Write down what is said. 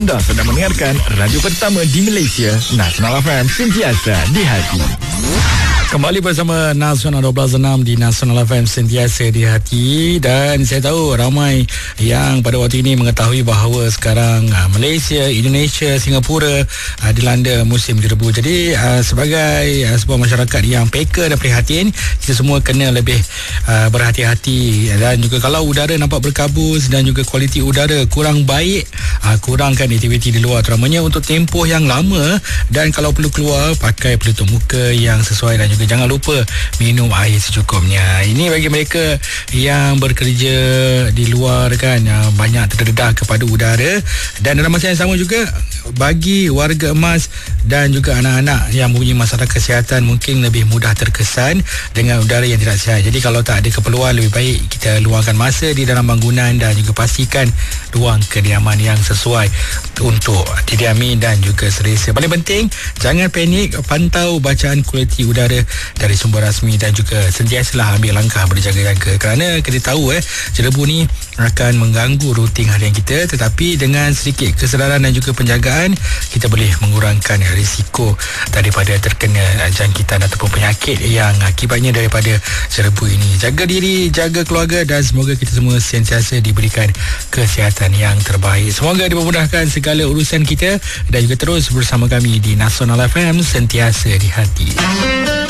Anda sedang mendengarkan radio pertama di Malaysia, Nasional FM, sentiasa di hati. Kembali bersama Nasional 12.6 di Nasional FM, sentiasa di hati. Dan saya tahu ramai yang pada waktu ini mengetahui bahawa sekarang Malaysia, Indonesia, Singapura dilanda musim debu. Jadi sebagai sebuah masyarakat yang peka dan prihatin, kita semua kena lebih berhati-hati. Dan juga kalau udara nampak berkabus dan juga kualiti udara kurang baik, kurangkan aktiviti di luar, terutamanya untuk tempoh yang lama. Dan kalau perlu keluar, pakai pelitup muka yang sesuai dan juga jangan lupa minum air secukupnya. Ini bagi mereka yang bekerja di luar kan, banyak terdedah kepada udara. Dan dalam masa yang sama juga bagi warga emas dan juga anak-anak yang mempunyai masalah kesihatan, mungkin lebih mudah terkesan dengan udara yang tidak sihat. Jadi kalau tak ada keperluan, lebih baik kita luangkan masa di dalam bangunan dan juga pastikan ruang kediaman yang sesuai untuk didiami dan juga selesa. Paling penting, jangan panik, pantau bacaan kualiti udara dari sumber rasmi dan juga sentiasalah ambil langkah berjaga-jaga, kerana kita tahu debu ni akan mengganggu rutin harian kita, tetapi dengan sedikit kesedaran dan juga penjagaan, kita boleh mengurangkan risiko daripada terkena jangkitan ataupun penyakit yang akibatnya daripada debu ini. Jaga diri, jaga keluarga, dan semoga kita semua sentiasa diberikan kesihatan yang terbaik. Semoga dipermudahkan segala urusan kita, dan juga terus bersama kami di Nasional FM, sentiasa di hati.